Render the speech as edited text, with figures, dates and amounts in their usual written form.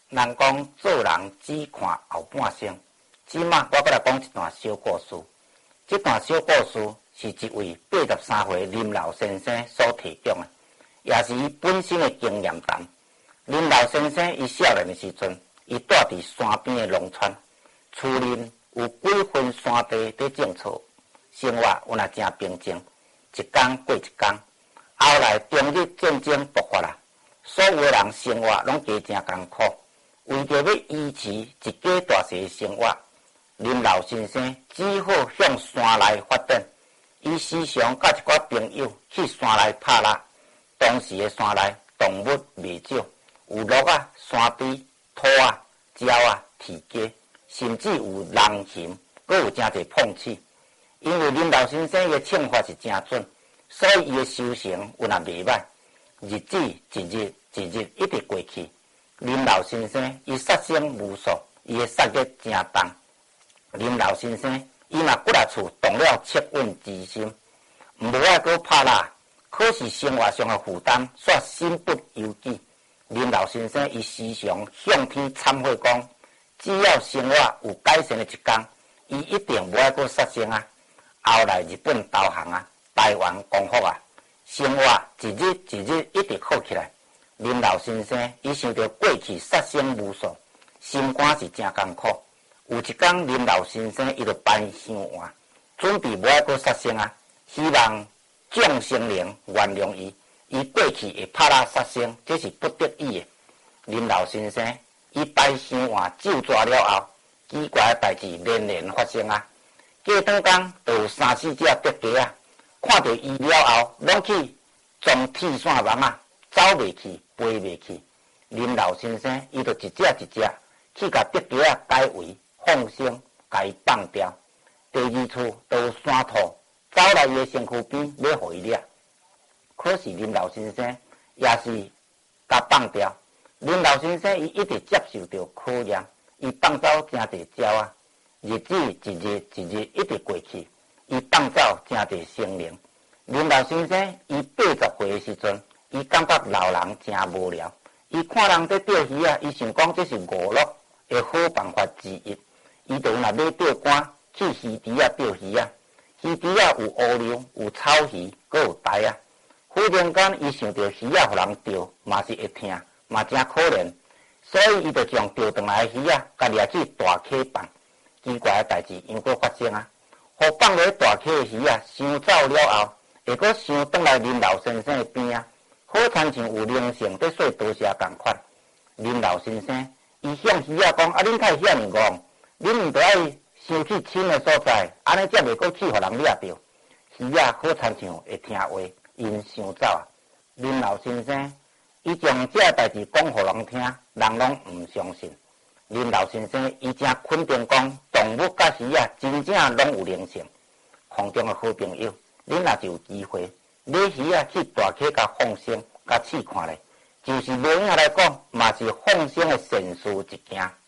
人讲做人只看后半生，即马我要来讲一段小故事。这段小故事是一位83岁林老先生所提供的，也是伊本身的经验谈。林老先生伊少年的时阵，伊住伫山边的农村，厝内有几分山地在种草，生活有那真平静，一天过一天。后来中日战争爆发啦，所有的人生活拢加真艰苦。为着要维持一家大细的生活，林老先生只好向山内发展。伊时常甲一寡朋友去山内拍蜡。当时的山内动物未少，有鹿啊、山猪、兔啊、鸟啊、鹈鹕，甚至有狼禽，阁有真侪碰刺。因为林老先生的称法是真准，所以伊的修行有那袂歹。日子一日一日一直过去。林老先生伊杀生无数，伊的杀业真重。林老先生伊嘛骨力厝动了恻隐之心，毋爱阁拍蜡，可是生活上的负担却身不由己。林老先生伊时常向天忏悔讲，只要生活有改善的一天，伊一定无爱阁杀生啊。后来日本投降啊，台湾光复啊，生活一日一日一直好起来。林老先生伊想到过去杀生无数，心肝是真艰苦。有一天，林老先生伊就办香案，准备无爱阁杀生啊，希望众生灵原谅伊。伊过去会拍蜡杀生，这是不得已的。林老先生伊办香案就抓了后，奇怪的代志连连发生啊。过当天，就有3、4只竹鸡啊，看到伊了后，拢去撞铁线网啊，走袂去。飞袂去，林老先生伊就一只一只去甲竹鸡仔解围放生，甲伊放掉。第二次就有山兔走来伊的身躯边要互伊掠，可是林老先生也是甲放掉。林老先生伊一直接受到考验，伊放走真侪鸟啊，日子一日一日一直过去，伊放走真侪生灵。林老先生伊80岁的时阵。伊感觉老人真无聊，伊看人在钓鱼啊，伊想讲这是娱乐的好办法之一。伊就若要钓竿，去鱼池啊钓鱼啊，鱼池啊有乌溜、有草鱼，阁有台啊。忽然间，伊想到鱼啊，互人钓嘛是会疼，嘛真可怜，所以伊就将钓回来的鱼啊，甲掠去大溪放。奇怪的代志又阁发生啊！互放落大溪的鱼啊，想走了后，会阁想转来林老先生的边啊。好亲像有灵性在说多谢同款。林老先生伊向鱼仔讲：恁太遐尼戆，恁毋着爱想去亲的所在，安尼才袂阁去互人掠着。鱼仔好亲像会听话，因想走啊。林老先生伊将这代志讲互人听，人拢毋相信。林老先生伊真肯定讲，动物甲鱼仔真正拢有灵性。空中的好朋友，恁若是有机会。买鱼啊去大溪甲放生，甲试看咧，就是无影来讲，嘛是放生的善事一件。